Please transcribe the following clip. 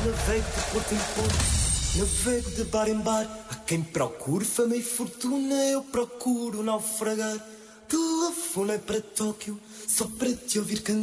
Navego de porto em porto, navego de bar em bar. Há quem procure fama e fortuna, eu procuro naufragar. Telefonei para Tóquio, só para te ouvir cantar.